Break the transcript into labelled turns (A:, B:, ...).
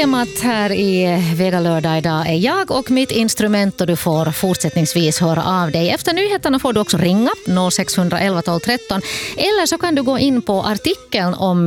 A: Temat här i Vega lördag idag är jag och mitt instrument, och du får fortsättningsvis höra av dig. Efter nyheterna får du också ringa 0611 12 13, eller så kan du gå in på artikeln om